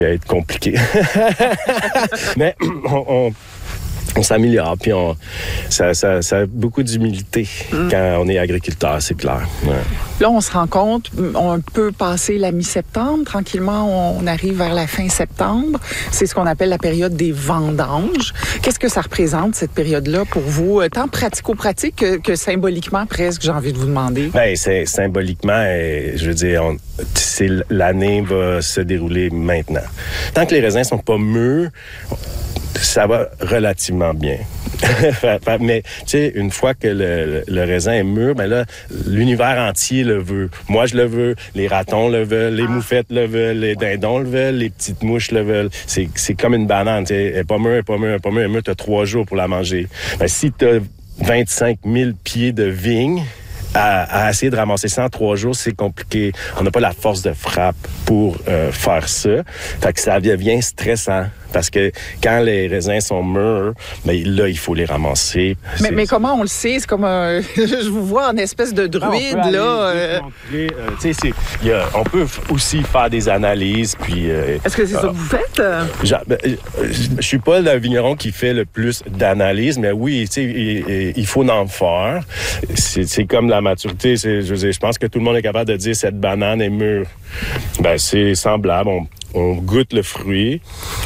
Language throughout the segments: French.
être compliqué. Mais on s'améliore, puis ça a beaucoup d'humilité quand on est agriculteur, c'est clair. Ouais. Là, on se rend compte, on peut passer la mi-septembre. Tranquillement, on arrive vers la fin septembre. C'est ce qu'on appelle la période des vendanges. Qu'est-ce que ça représente, cette période-là, pour vous, tant pratico-pratique que symboliquement, presque, j'ai envie de vous demander? Bien, c'est symboliquement, je veux dire, l'année va se dérouler maintenant. Tant que les raisins sont pas mûrs, ça va relativement bien. Mais, tu sais, une fois que le raisin est mûr, ben là, l'univers entier le veut. Moi, je le veux, les ratons le veulent, les moufettes le veulent, les dindons le veulent, les petites mouches le veulent. C'est comme une banane, tu sais. Elle est pas mûre, elle est mûre, t'as 3 jours pour la manger. Ben, si t'as 25 000 pieds de vigne, à essayer de ramasser ça en 3 jours, c'est compliqué. On n'a pas la force de frappe pour faire ça. Fait que ça devient stressant. Parce que quand les raisins sont mûrs, ben là, il faut les ramasser. Mais comment on le sait? C'est comme je vous vois en espèce de druide, là. On peut aussi faire des analyses, puis... Est-ce que c'est ça que vous faites? Je suis pas le vigneron qui fait le plus d'analyses, mais oui, tu sais, il faut en faire. C'est comme la maturité. Je pense que tout le monde est capable de dire cette banane est mûre. Ben, c'est semblable. On goûte le fruit.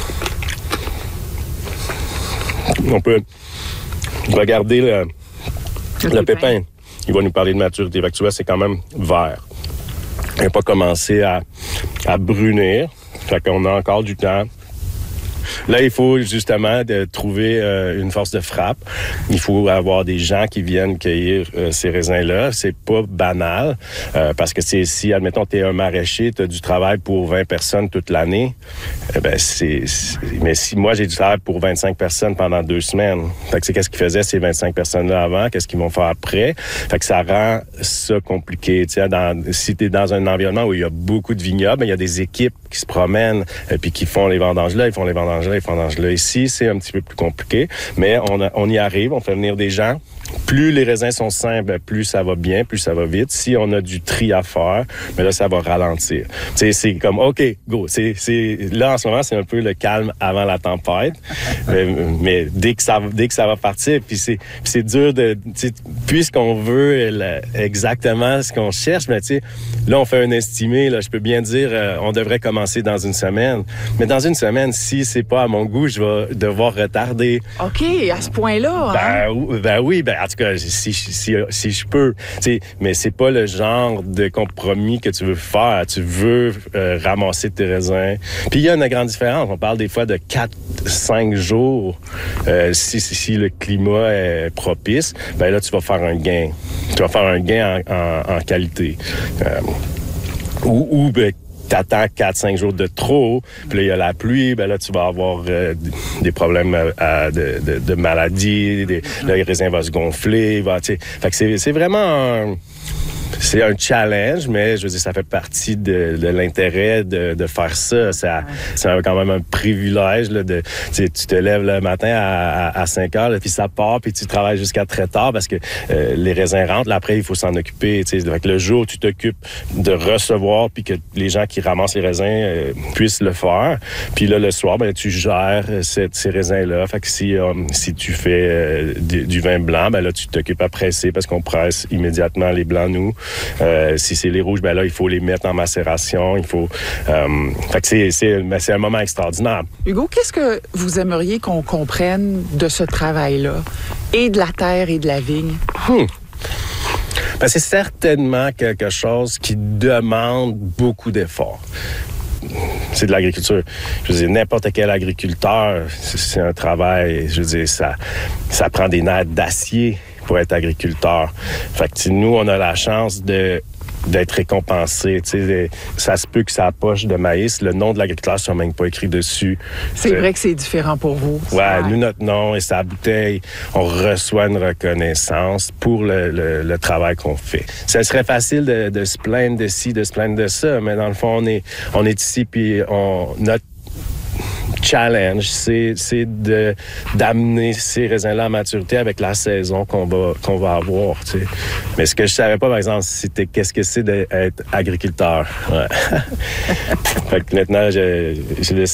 On peut regarder le pépin. Il va nous parler de maturité. Fait que tu vois, c'est quand même vert. Il n'a pas commencé à brunir. Fait qu'on a encore du temps. Là, il faut justement trouver une force de frappe. Il faut avoir des gens qui viennent cueillir ces raisins-là. C'est pas banal parce que si, admettons, tu es un maraîcher, tu as du travail pour 20 personnes toute l'année, mais si moi, j'ai du travail pour 25 personnes pendant 2 semaines, fait que c'est qu'est-ce qu'ils faisaient ces 25 personnes-là avant, qu'est-ce qu'ils vont faire après. Fait que ça rend ça compliqué. Si tu es dans un environnement où il y a beaucoup de vignobles, il y a des équipes qui se promènent puis qui font les vendanges là, ils font les vendanges là. Ici, c'est un petit peu plus compliqué, mais on y arrive, on fait venir des gens. Plus les raisins sont sains, plus ça va bien, plus ça va vite. Si on a du tri à faire, mais là, ça va ralentir. T'sais, c'est comme, OK, go. Là, en ce moment, c'est un peu le calme avant la tempête. mais dès que ça va partir, puis c'est dur puisqu'on veut exactement ce qu'on cherche, mais là, on fait un estimé. Là, je peux bien dire, on devrait commencer dans une semaine. Mais dans une semaine, si c'est pas à mon goût, je vais devoir retarder. OK, à ce point-là. Ben oui, en tout cas, si je peux. Mais c'est pas le genre de compromis que tu veux faire. Tu veux ramasser tes raisins. Puis il y a une grande différence. On parle des fois de 4-5 jours. Si le climat est propice, ben là, tu vas faire un gain. Tu vas faire un gain en qualité. Ou t'attends 4-5 jours de trop, puis là, il y a la pluie, ben là, tu vas avoir des problèmes de maladie, le raisin va se gonfler, fait que c'est vraiment c'est un challenge, mais je veux dire, ça fait partie de l'intérêt de faire ça. C'est quand même un privilège là, tu te lèves le matin à 5 heures, là, puis ça part, puis tu travailles jusqu'à très tard parce que les raisins rentrent. Là, après, il faut s'en occuper. Fait que le jour où tu t'occupes de recevoir, puis que les gens qui ramassent les raisins puissent le faire. Puis là, le soir, ben tu gères ces raisins-là. Fait que si tu fais du vin blanc, ben là, tu t'occupes à presser parce qu'on presse immédiatement les blancs, nous. Si c'est les rouges, ben là, il faut les mettre en macération. Il faut. Fait que c'est un moment extraordinaire. Hugo, qu'est-ce que vous aimeriez qu'on comprenne de ce travail-là, et de la terre et de la vigne? Ben, c'est certainement quelque chose qui demande beaucoup d'efforts. C'est de l'agriculture. Je veux dire, n'importe quel agriculteur, c'est un travail, je veux dire, ça prend des nerfs d'acier pour être agriculteur. Fait que nous, on a la chance d'être récompensé. Ça se peut que sa poche de maïs, le nom de l'agriculteur ne soit même pas écrit dessus. C'est vrai que c'est différent pour vous. Ouais, nous, notre nom et sa bouteille, on reçoit une reconnaissance pour le travail qu'on fait. Ça serait facile de se plaindre de ci, de se plaindre de ça, mais dans le fond, on est ici, puis notre challenge, c'est d'amener ces raisins-là à maturité avec la saison qu'on va avoir. T'sais. Mais ce que je savais pas, par exemple, c'était qu'est-ce que c'est d'être agriculteur. Ouais. Fait que maintenant, je laisse